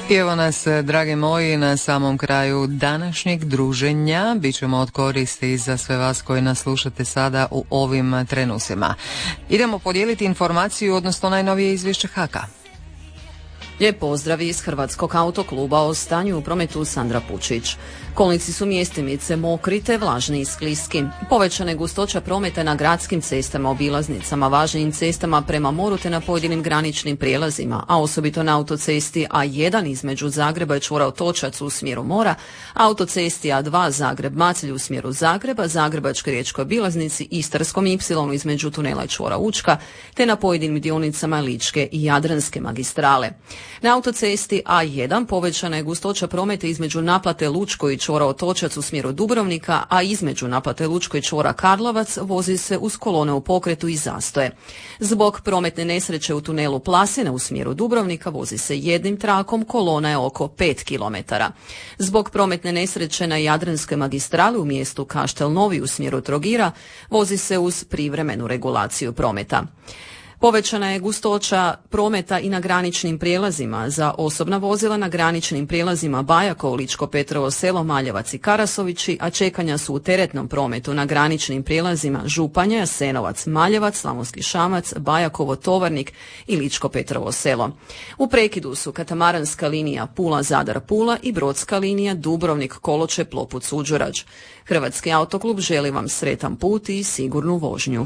I evo nas, dragi moji, na samom kraju današnjeg druženja. Bićemo od koristi za sve vas koji nas slušate sada u ovim trenucima. Idemo podijeliti informaciju, odnosno najnovije izvješće HAK-a. Lijep pozdrav iz Hrvatskog autokluba, o stanju u prometu Sandra Pučić. Kolnici su mjestimice mokri te vlažni i skliski. Povećana je gustoća prometa na gradskim cestama, obilaznicama, važnim cestama prema moru te na pojedinim graničnim prijelazima, a osobito na autocesti A1 između Zagreba i čvora Otočac u smjeru mora, autocesti A2 Zagreb-Macelj u smjeru Zagreba, Zagrebačkoj riječkoj obilaznici, Istarskom Y između tunela i čvora Učka, te na pojedinim dionicama Ličke i Jadranske magistrale. Na autocesti A1 povećana je gustoća prometa između naplate Lučko i čvora Otočac u smjeru Dubrovnika, a između naplate Lučko i čvora Karlovac vozi se uz kolone u pokretu i zastoje. Zbog prometne nesreće u tunelu Plasina u smjeru Dubrovnika vozi se jednim trakom, kolona je oko 5 km. Zbog prometne nesreće na Jadranskoj magistrali u mjestu Kaštel Novi u smjeru Trogira vozi se uz privremenu regulaciju prometa. Povećana je gustoća prometa i na graničnim prijelazima. Za osobna vozila na graničnim prijelazima Bajakovo, Ličko Petrovo Selo, Maljevac i Karasovići, a čekanja su u teretnom prometu na graničnim prijelazima Županja, Jasenovac, Maljevac, Slavonski Šamac, Bajakovo, Tovarnik i Ličko Petrovo Selo. U prekidu su katamaranska linija Pula-Zadar-Pula i brodska linija Dubrovnik-Koloče-Plopuc-Uđurađ. Hrvatski autoklub želi vam sretan put i sigurnu vožnju.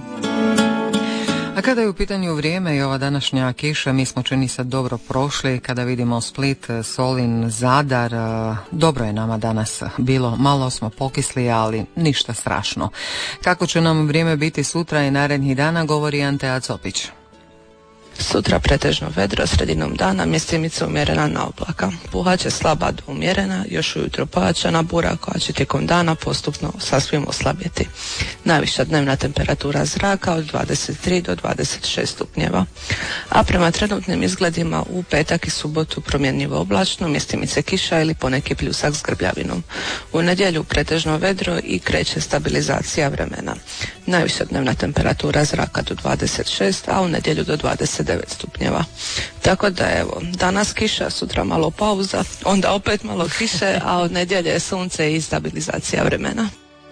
A kada je u pitanju vrijeme i ova današnja kiša, mi smo čini se dobro prošli. Kada vidimo Split, Solin, Zadar, dobro je nama danas bilo. Malo smo pokisli, ali ništa strašno. Kako će nam vrijeme biti sutra i narednih dana, govori Antea Copić. Sutra pretežno vedro, sredinom dana mjestimica umjerena na oblaka. Puhat će slaba do umjerena, još ujutro pojačana bura koja će tijekom dana postupno sasvim oslabjeti. Najviša dnevna temperatura zraka od 23 do 26 stupnjeva. A prema trenutnim izgledima u petak i subotu promjenjivo oblačno, mjestimice kiša ili poneki pljusak s grbljavinom. U nedjelju pretežno vedro i kreće stabilizacija vremena. Najviša dnevna temperatura zraka do 26, a u nedjelju do 29 stupnjeva. Tako da evo, danas kiša, sutra malo pauza, onda opet malo kiše, a od nedjelje sunce i stabilizacija vremena.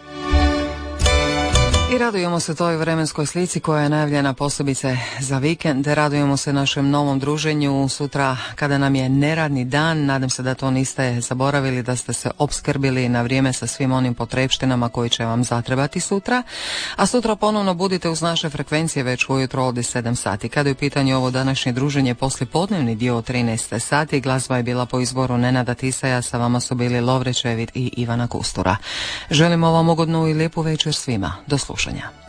I radujemo se toj vremenskoj slici koja je najavljena posebice za vikend. Radujemo se našem novom druženju sutra kada nam je neradni dan. Nadam se da to niste zaboravili, da ste se opskrbili na vrijeme sa svim onim potrepštinama koji će vam zatrebati sutra. A sutra ponovno budite uz naše frekvencije već ujutro od 7 sati. Kada je u pitanju ovo današnje druženje, poslijepodnevni dio od 13 sati, glazba je bila po izboru Nenada Tisaja, sa vama su bili Lovre Čevit i Ivana Kustura. Želimo vam ugodnu i lijepu večer svima. Do slušanja.